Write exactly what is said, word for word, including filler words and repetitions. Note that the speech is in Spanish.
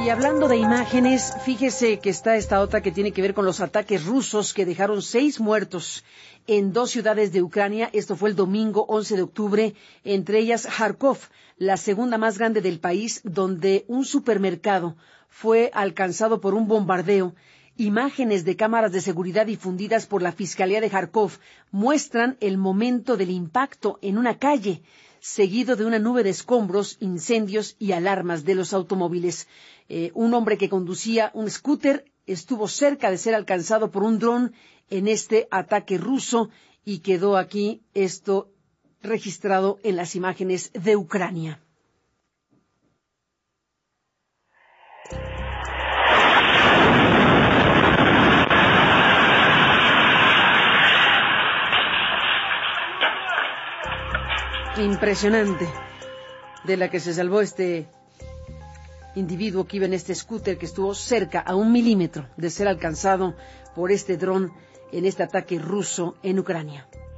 Y hablando de imágenes, fíjese que está esta otra que tiene que ver con los ataques rusos que dejaron seis muertos en dos ciudades de Ucrania. Esto fue el domingo once de octubre, entre ellas Kharkov, la segunda más grande del país, donde un supermercado fue alcanzado por un bombardeo. Imágenes de cámaras de seguridad difundidas por la Fiscalía de Kharkov muestran el momento del impacto en una calle, seguido de una nube de escombros, incendios y alarmas de los automóviles. Eh, un hombre que conducía un scooter estuvo cerca de ser alcanzado por un dron en este ataque ruso y quedó aquí esto registrado en las imágenes de Ucrania. Impresionante, de la que se salvó este individuo que iba en este scooter, que estuvo cerca a un milímetro de ser alcanzado por este dron en este ataque ruso en Ucrania.